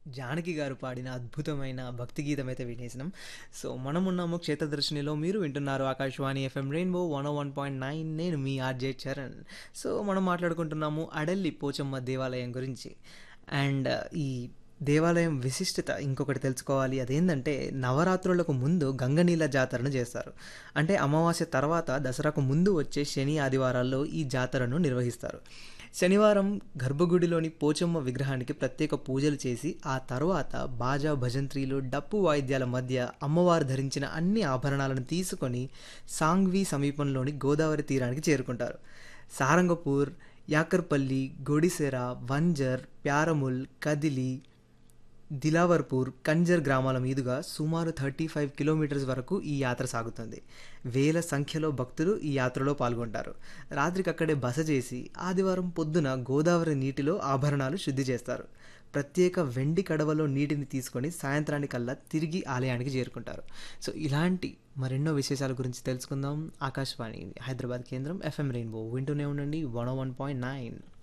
జానకి గారు పాడిన అద్భుతమైన భక్తి గీతం అయితే వినేసినాం. సో మనమున్నాము క్షేత్రదర్శినిలో. మీరు వింటున్నారు ఆకాశవాణి ఎఫ్ఎం రెయిన్బో 101.9. నేను మీ ఆర్జే చరణ్. సో మనం మాట్లాడుకుంటున్నాము అడల్లి పోచమ్మ దేవాలయం గురించి. అండ్ ఈ దేవాలయం విశిష్టత ఇంకొకటి తెలుసుకోవాలి. అదేంటంటే నవరాత్రులకు ముందు గంగనీళ్ళ జాతరను చేస్తారు. అంటే అమావాస్య తర్వాత దసరాకు ముందు వచ్చే శని ఆదివారాల్లో ఈ జాతరను నిర్వహిస్తారు. శనివారం గర్భగుడిలోని పోచమ్మ విగ్రహానికి ప్రత్యేక పూజలు చేసి ఆ తర్వాత బాజా భజంత్రీలు డప్పు వాయిద్యాల మధ్య అమ్మవారు ధరించిన అన్ని ఆభరణాలను తీసుకొని సాంగ్వి సమీపంలోని గోదావరి తీరానికి చేరుకుంటారు. సారంగపూర్, యాకర్పల్లి, గొడిసెర, వంజర్, ప్యారముల్, కదిలి, దిలావర్పూర్, కంజర్ గ్రామాల మీదుగా సుమారు 35 కిలోమీటర్స్ వరకు ఈ యాత్ర సాగుతుంది. వేల సంఖ్యలో భక్తులు ఈ యాత్రలో పాల్గొంటారు. రాత్రికి అక్కడే బస చేసి ఆదివారం పొద్దున గోదావరి నీటిలో ఆభరణాలు శుద్ధి చేస్తారు. ప్రత్యేక వెండి కడవలో నీటిని తీసుకొని సాయంత్రానికల్లా తిరిగి ఆలయానికి చేరుకుంటారు. సో ఇలాంటి మరెన్నో విశేషాల గురించి తెలుసుకుందాం. ఆకాశవాణి హైదరాబాద్ కేంద్రం ఎఫ్ఎం రెయిన్బో వింటూనే ఉండండి 101.9.